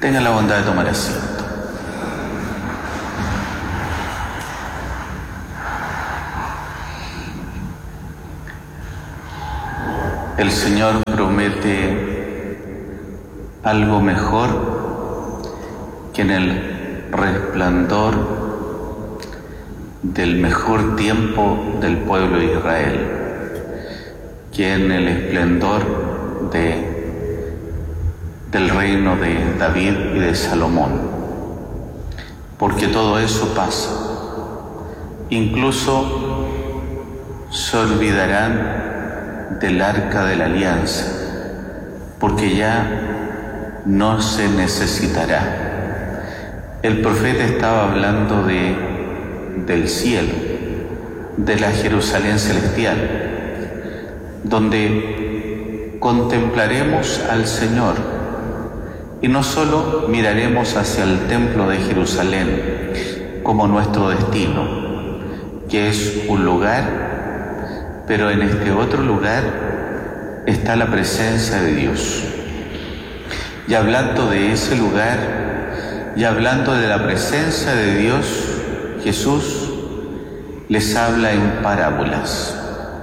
Tenga la bondad de tomar asiento. El Señor promete algo mejor que en el resplandor del mejor tiempo del pueblo de Israel, que en el esplendor del reino de David y de Salomón, porque todo eso pasa. Incluso se olvidarán del arca de la alianza, porque ya no se necesitará. El profeta estaba hablando del cielo, de la Jerusalén celestial, donde contemplaremos al Señor y no solo miraremos hacia el templo de Jerusalén como nuestro destino, que es un lugar, pero en este otro lugar está la presencia de Dios. Y hablando de ese lugar y hablando de la presencia de Dios, Jesús les habla en parábolas.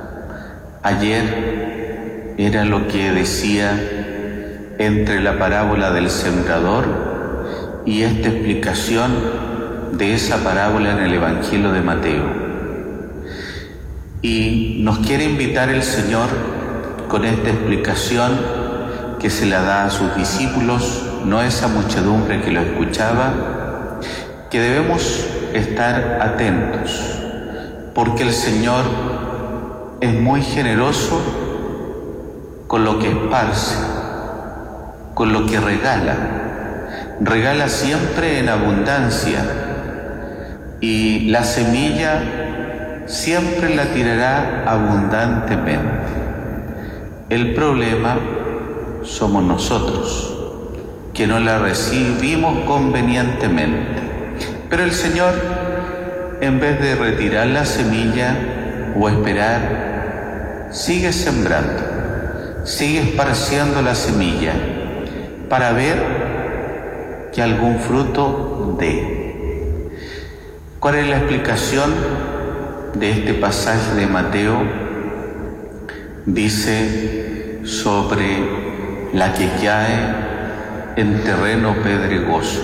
Ayer era lo que decía entre la parábola del sembrador y esta explicación de esa parábola en el Evangelio de Mateo. Y nos quiere invitar el Señor con esta explicación que se la da a sus discípulos, no a esa muchedumbre que lo escuchaba, que debemos estar atentos, porque el Señor es muy generoso con lo que esparce, con lo que regala siempre en abundancia, y la semilla siempre la tirará abundantemente. El problema somos nosotros, que no la recibimos convenientemente. Pero el Señor, en vez de retirar la semilla o esperar, sigue sembrando, sigue esparciendo la semilla para ver que algún fruto dé. ¿Cuál es la explicación de este pasaje de Mateo? Dice sobre la que cae en terreno pedregoso.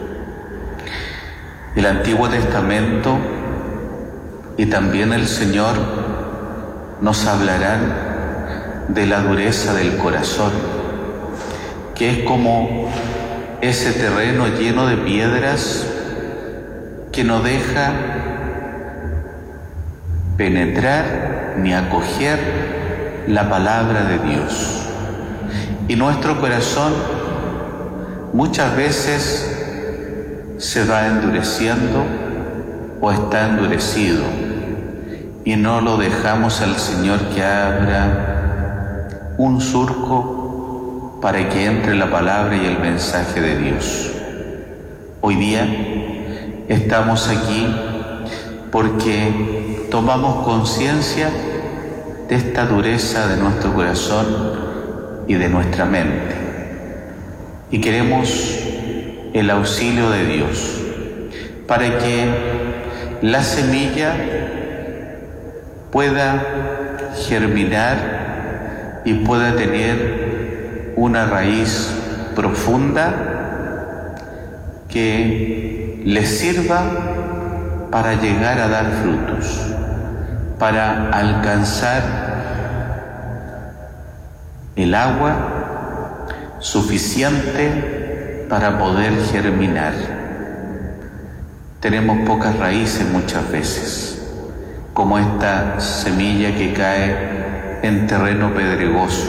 El Antiguo Testamento y también el Señor nos hablarán de la dureza del corazón, que es como ese terreno lleno de piedras que no deja penetrar ni acoger la palabra de Dios. Y nuestro corazón muchas veces se va endureciendo o está endurecido y no lo dejamos al Señor que abra un surco para que entre la palabra y el mensaje de Dios. Hoy día estamos aquí porque tomamos conciencia de esta dureza de nuestro corazón y de nuestra mente, y queremos el auxilio de Dios para que la semilla pueda germinar y pueda tener una raíz profunda que le sirva para llegar a dar frutos, para alcanzar el agua suficiente para poder germinar. Tenemos pocas raíces muchas veces, como esta semilla que cae en terreno pedregoso.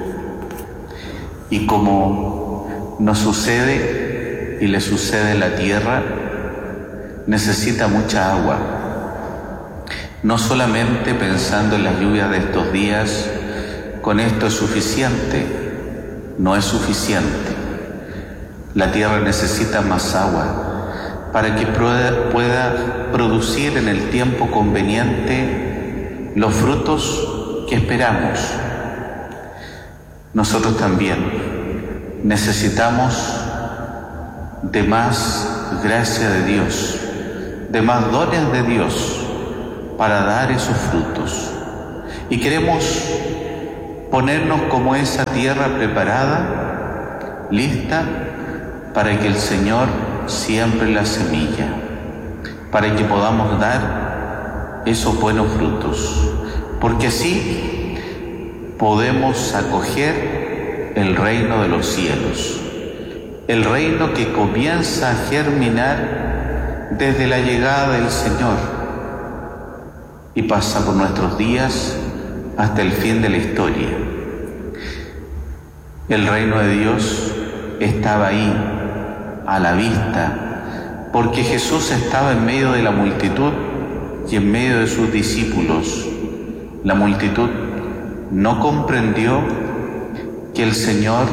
Y como nos sucede y le sucede a la tierra, necesita mucha agua. No solamente pensando en las lluvias de estos días, con esto es suficiente, no es suficiente. La tierra necesita más agua para que pueda producir en el tiempo conveniente los frutos que esperamos. Nosotros también necesitamos de más gracia de Dios, de más dones de Dios para dar esos frutos. Y queremos ponernos como esa tierra preparada, lista, para que el Señor siembre la semilla, para que podamos dar esos buenos frutos, porque así podemos acoger el reino de los cielos, el reino que comienza a germinar desde la llegada del Señor y pasa por nuestros días hasta el fin de la historia. El reino de Dios estaba ahí, a la vista, porque Jesús estaba en medio de la multitud y en medio de sus discípulos. La multitud no comprendió que el Señor,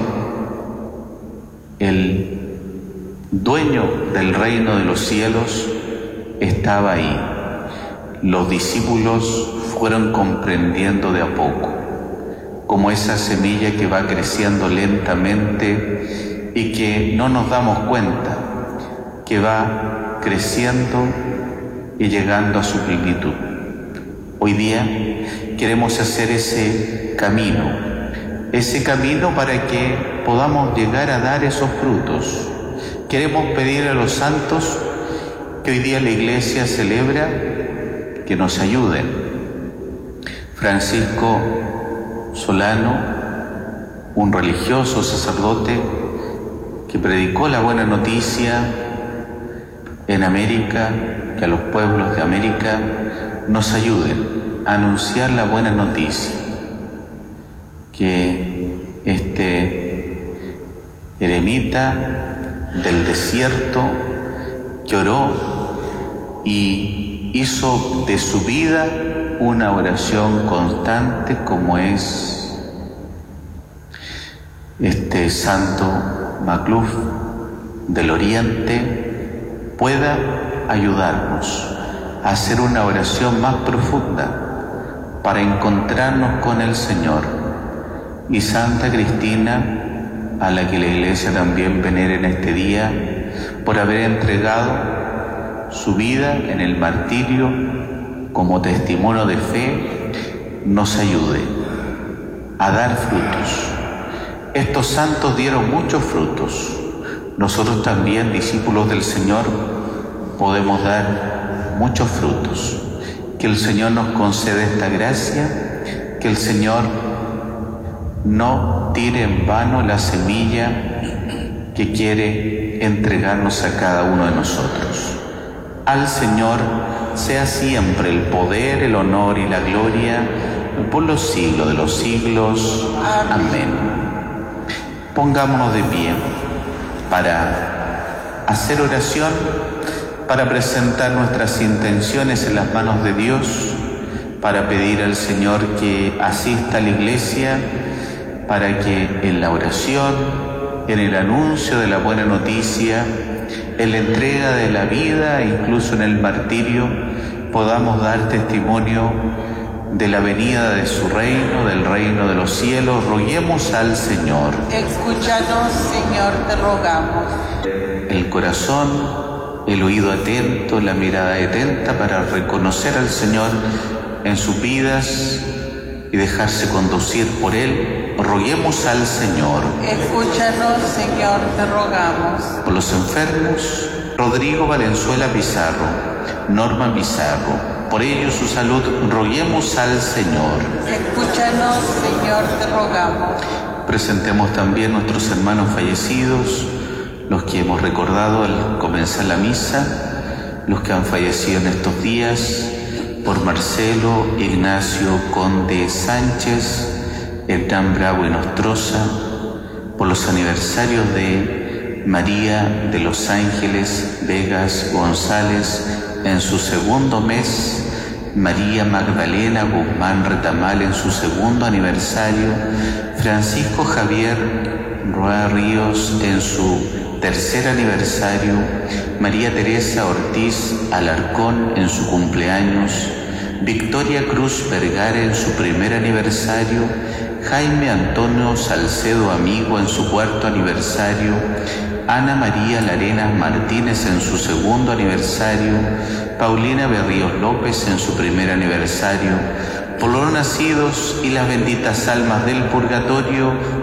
el dueño del reino de los cielos, estaba ahí. Los discípulos fueron comprendiendo de a poco, como esa semilla que va creciendo lentamente y que no nos damos cuenta, que va creciendo y llegando a su plenitud. Hoy día queremos hacer ese camino para que podamos llegar a dar esos frutos. Queremos pedir a los santos que hoy día la Iglesia celebra que nos ayuden. Francisco Solano, un religioso sacerdote que predicó la buena noticia en América, que a los pueblos de América nos ayuden a anunciar la buena noticia, que este eremita del desierto que oró y hizo de su vida una oración constante, como es este santo Macluf del Oriente, pueda ayudarnos a hacer una oración más profunda para encontrarnos con el Señor. Y Santa Cristina, a la que la Iglesia también venera en este día, por haber entregado su vida en el martirio como testimonio de fe, nos ayude a dar frutos. Estos santos dieron muchos frutos. Nosotros también, discípulos del Señor, podemos dar muchos frutos. Que el Señor nos conceda esta gracia, que el Señor no tire en vano la semilla que quiere entregarnos a cada uno de nosotros. Al Señor sea siempre el poder, el honor y la gloria por los siglos de los siglos. Amén. Pongámonos de pie para hacer oración, para presentar nuestras intenciones en las manos de Dios, para pedir al Señor que asista a la Iglesia, para que en la oración, en el anuncio de la buena noticia, en la entrega de la vida e incluso en el martirio, podamos dar testimonio de la venida de su reino, del reino de los cielos. Roguemos al Señor. Escúchanos, Señor, te rogamos. El corazón, el oído atento, la mirada atenta para reconocer al Señor en sus vidas y dejarse conducir por Él. Roguemos al Señor. Escúchanos, Señor, te rogamos. Por los enfermos, Rodrigo Valenzuela Pizarro, Norma Pizarro, por ellos su salud, roguemos al Señor. Escúchanos, Señor, te rogamos. Presentemos también nuestros hermanos fallecidos, los que hemos recordado al comenzar la misa, los que han fallecido en estos días, por Marcelo Ignacio Conde Sánchez, Hernán Bravo y Nostroza, por los aniversarios de María de los Ángeles Vegas González en su segundo mes, María Magdalena Guzmán Retamal en su segundo aniversario, Francisco Javier Roa Ríos en su tercer aniversario, María Teresa Ortiz Alarcón en su cumpleaños, Victoria Cruz Vergara en su primer aniversario, Jaime Antonio Salcedo Amigo en su 4º aniversario, Ana María Larenas Martínez en su 2º aniversario, Paulina Berríos López en su 1er aniversario, por los nacidos y las benditas almas del purgatorio,